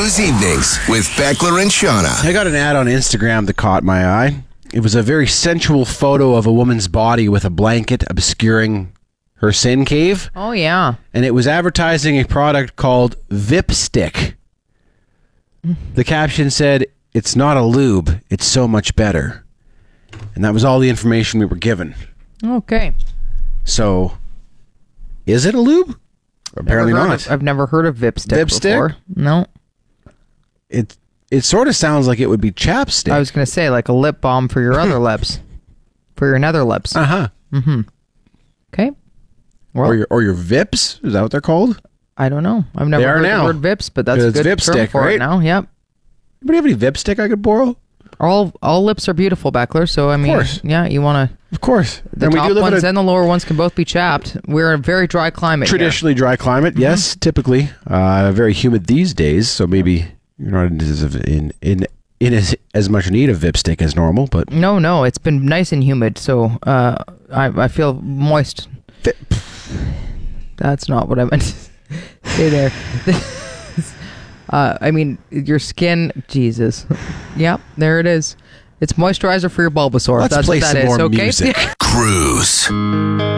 Cruise Evenings with Beckler and Shauna. I got an ad on Instagram that caught my eye. It was a very sensual photo of a woman's body with a blanket obscuring her sin cave. Oh, yeah. And it was advertising a product called Vipstick. The caption said, "It's not a lube, it's so much better." And that was all the information we were given. Okay. So, is it a lube? Apparently not. I've never heard of Vipstick before. No. It sort of sounds like it would be chapstick. I was going to say, like a lip balm for your other lips. For your nether lips. Uh-huh. Mm-hmm. Okay. Well, or your Vips? Is that what they're called? I don't know. I've never heard the word Vips, but that's a good term Vipstick, for right? it now. Yep. Anybody have any Vipstick I could borrow? All lips are beautiful, Beckler. So, I mean, course. Yeah, you want to... Of course. The top ones and the lower ones can both be chapped. We're in a very dry climate Traditionally here. dry climate, yes, typically. Very humid these days, so maybe you're not in as much need of Vipstick as normal, but... No, it's been nice and humid, so I feel moist. That's not what I meant to say there. I mean, your skin, Jesus. Yep, there it is. It's moisturizer for your Bulbasaur. Let's That's play what that some is. more Okay? Cruise.